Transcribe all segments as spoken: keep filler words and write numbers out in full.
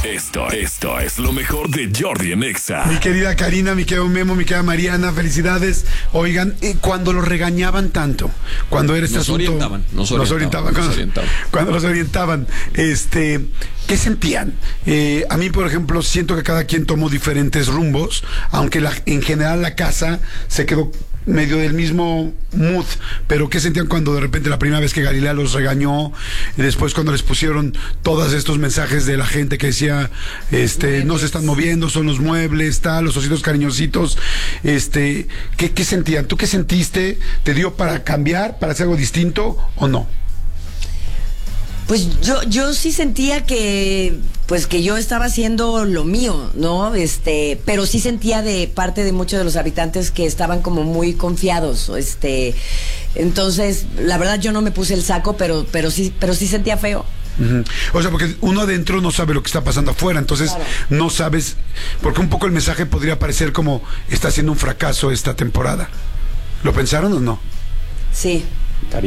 Esto, esto es lo mejor de Jordi en Exa. Mi querida Karina, mi querido Memo, mi querida Mariana, felicidades. Oigan, eh, cuando los regañaban tanto, cuando era este nos asunto... Orientaban, nos orientaban, nos orientaban. nos Cuando, orientaban. cuando los orientaban, este, ¿qué sentían? Eh, a mí, por ejemplo, siento que cada quien tomó diferentes rumbos, aunque la, en general la casa se quedó medio del mismo mood, pero ¿qué sentían cuando de repente la primera vez que Galilea los regañó, y después cuando les pusieron todos estos mensajes de la gente que decía, este, no se están moviendo, son los muebles, tal, los ositos cariñositos, este, ¿qué, qué sentían? ¿Tú qué sentiste? ¿Te dio para cambiar, para hacer algo distinto o no? Pues yo, yo sí sentía que, pues que yo estaba haciendo lo mío, ¿no? Este, pero sí sentía de parte de muchos de los habitantes que estaban como muy confiados, este, entonces, la verdad yo no me puse el saco, pero, pero sí, pero sí sentía feo. Uh-huh. O sea, porque uno adentro no sabe lo que está pasando afuera, entonces claro, no sabes, porque un poco el mensaje podría parecer como está siendo un fracaso esta temporada. ¿Lo pensaron o no? Sí. Cari.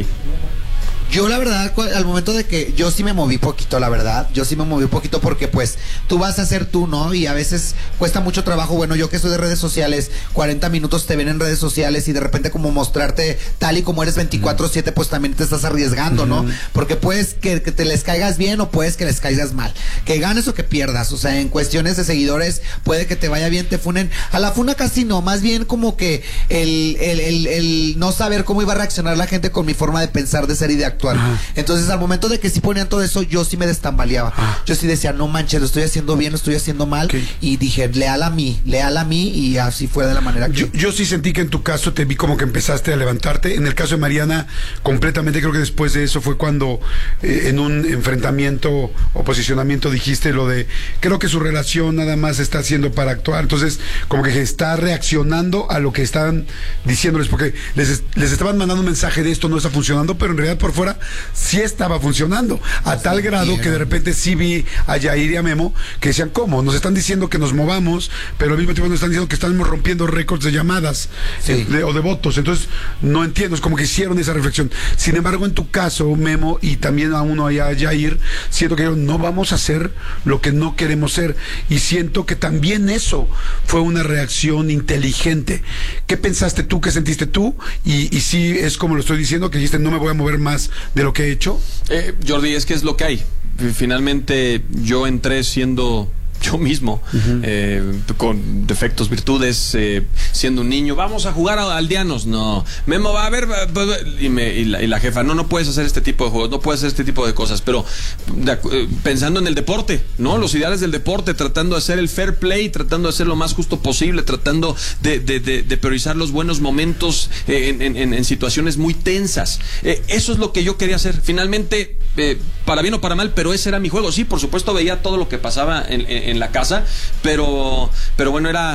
Yo la verdad, al momento de que yo sí me moví poquito, la verdad, yo sí me moví poquito porque pues tú vas a ser tú, ¿no? Y a veces cuesta mucho trabajo, bueno, yo que soy de redes sociales, cuarenta minutos te ven en redes sociales y de repente como mostrarte tal y como eres veinticuatro siete, pues también te estás arriesgando, ¿no? Porque puedes que, que te les caigas bien o puedes que les caigas mal, que ganes o que pierdas, o sea, en cuestiones de seguidores puede que te vaya bien, te funen, a la funa casi no, más bien como que el, el, el, el no saber cómo iba a reaccionar la gente con mi forma de pensar, de ser y de actuar. Ajá. Entonces al momento de que sí ponían todo eso, yo sí me destambaleaba. Ajá. Yo sí decía, no manches, lo estoy haciendo bien, lo estoy haciendo mal. Okay. Y dije, leal a mí, leal a mí, y así fue de la manera que... Yo, yo sí sentí que en tu caso te vi como que empezaste a levantarte. En el caso de Mariana, completamente creo que después de eso fue cuando eh, en un enfrentamiento o posicionamiento dijiste lo de, creo que su relación nada más está haciendo para actuar. Entonces como que está reaccionando a lo que estaban diciéndoles, porque les, les estaban mandando un mensaje de esto no está funcionando, pero en realidad por fuera sí estaba funcionando, a tal grado que de repente sí vi a Yair y a Memo que decían, ¿cómo? Nos están diciendo que nos movamos, pero al mismo tiempo nos están diciendo que estamos rompiendo récords de llamadas, sí, eh, de, o de votos. Entonces no entiendo, es como que hicieron esa reflexión. Sin embargo, en tu caso, Memo, y también a uno allá, a Yair, siento que no vamos a hacer lo que no queremos ser, y siento que también eso fue una reacción inteligente. ¿Qué pensaste tú? ¿Qué sentiste tú? Y, y sí es como lo estoy diciendo, que dijiste, no me voy a mover más de lo que he hecho. Eh, Jordi, es que es lo que hay. Finalmente yo entré siendo yo mismo, uh-huh. eh, con defectos, virtudes, eh, siendo un niño, vamos a jugar a aldeanos, no, Memo va a ver, y, me, y, la, y la jefa, no, no puedes hacer este tipo de juegos, no puedes hacer este tipo de cosas, pero de, eh, pensando en el deporte, ¿no? Los ideales del deporte, tratando de hacer el fair play, tratando de hacer lo más justo posible, tratando de, de, de, de priorizar los buenos momentos eh, en, en, en situaciones muy tensas. Eh, eso es lo que yo quería hacer, finalmente, eh, para bien o para mal, pero ese era mi juego. Sí, por supuesto veía todo lo que pasaba en, en en la casa, pero pero bueno, era